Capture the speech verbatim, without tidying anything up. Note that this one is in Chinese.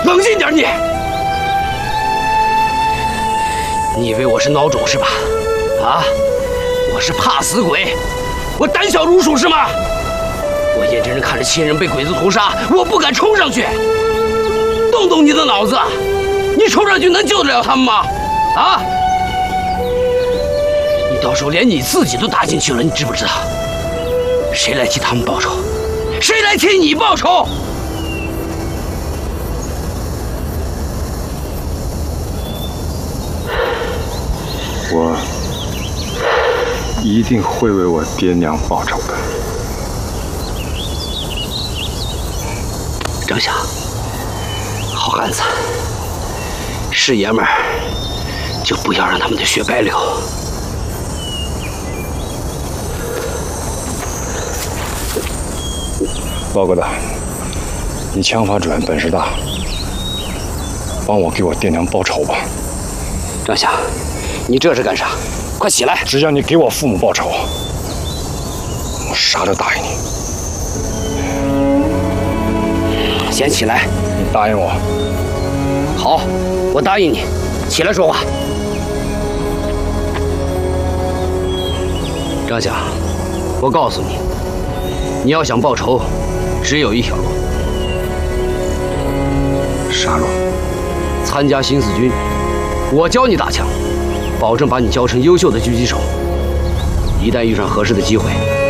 冷静点你！你以为我是孬种是吧？啊，我是怕死鬼，我胆小如鼠是吗？我眼睁睁看着亲人被鬼子屠杀，我不敢冲上去。动动你的脑子，你冲上去能救得了他们吗？啊！你到时候连你自己都搭进去了，你知不知道？谁来替他们报仇？谁来替你报仇？ 我一定会为我爹娘报仇的。 张霞，好汉子，是爷们儿，就不要让他们的血白流。 老疙瘩，你枪法准，本事大，帮我给我爹娘报仇吧。 张霞，你这是干啥？快起来！ 只要你给我父母报仇，我啥都答应你。 先起来！ 你答应我？ 好，我答应你。起来说话。张霞，我告诉你，你要想报仇，只有一条路。 啥路？ 参加新四军，我教你打枪，保证把你教成优秀的狙击手。一旦遇上合适的机会，